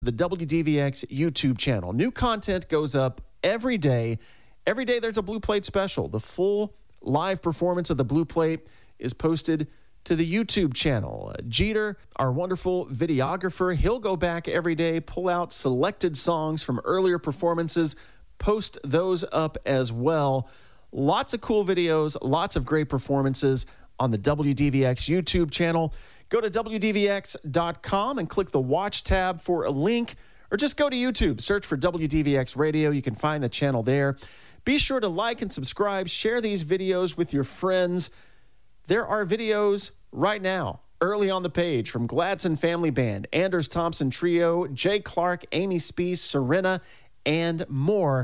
the WDVX YouTube channel. New content goes up every day. Every day there's a Blue Plate special. The full live performance of the Blue Plate is posted to the YouTube channel. Jeter, our wonderful videographer, he'll go back every day, pull out selected songs from earlier performances, post those up as well. Lots of cool videos, lots of great performances on the WDVX YouTube channel. Go to WDVX.com and click the Watch tab for a link, or just go to YouTube, search for WDVX Radio. You can find the channel there. Be sure to like and subscribe, share these videos with your friends. There are videos right now, early on the page, from Gladson Family Band, Anders Thompson Trio, Jay Clark, Amy Spees, Serena, and more.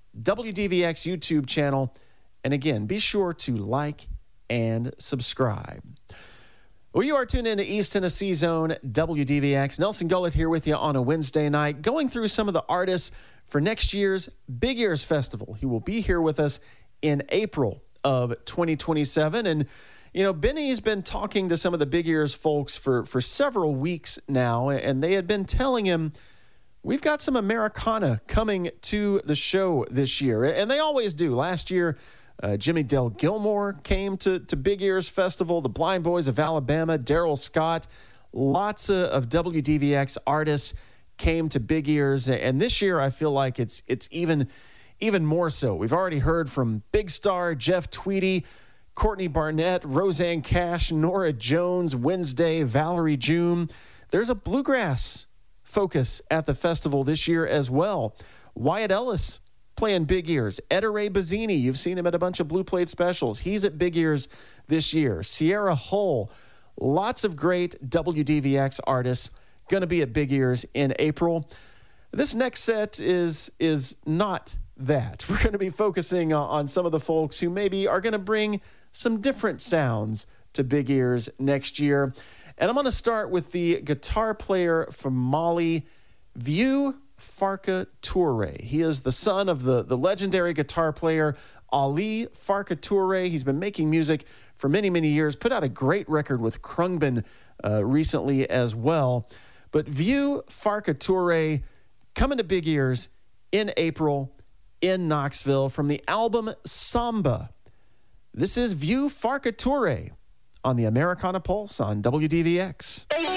WDVX YouTube channel. And again, be sure to like and subscribe. Well, you are tuned in to East Tennessee Zone, WDVX. Nelson Gullett here with you on a Wednesday night, going through some of the artists for next year's Big Ears Festival. He will be here with us in April of 2027. And, you know, Benny's been talking to some of the Big Ears folks for several weeks now, and they had been telling him, we've got some Americana coming to the show this year. And they always do. Last year, Jimmy Dale Gilmore came to Big Ears Festival, the Blind Boys of Alabama, Daryl Scott, lots of WDVX artists came to Big Ears. And this year, I feel like it's even more so. We've already heard from Big Star, Jeff Tweedy, Courtney Barnett, Roseanne Cash, Nora Jones, Wednesday, Valerie June. There's a bluegrass focus at the festival this year as well. Wyatt Ellis playing Big Ears. Etta Ray Bazzini, you've seen him at a bunch of Blue Plate specials. He's at Big Ears this year. Sierra Hull, lots of great WDVX artists going to be at Big Ears in April. This next set is not that. We're going to be focusing on some of the folks who maybe are going to bring some different sounds to Big Ears next year. And I'm going to start with the guitar player from Mali, Vieux Farka Touré. He is the son of the legendary guitar player Ali Farka Touré. He's been making music for many, many years, put out a great record with Khruangbin recently as well. But Vieux Farka Touré coming to Big Ears in April in Knoxville from the album Samba. This is Vieux Farka Touré on the Americana Pulse on WDVX.